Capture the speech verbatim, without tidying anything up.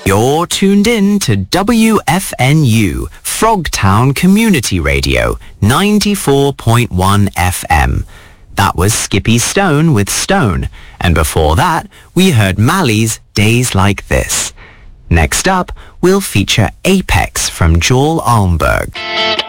You're tuned in to W F N U, Frogtown Community Radio, ninety-four point one F M. That was Skippy Stone with Stone, and before that, we heard Malley's Days Like This. Next up, we'll feature Apex from Joel Almberg.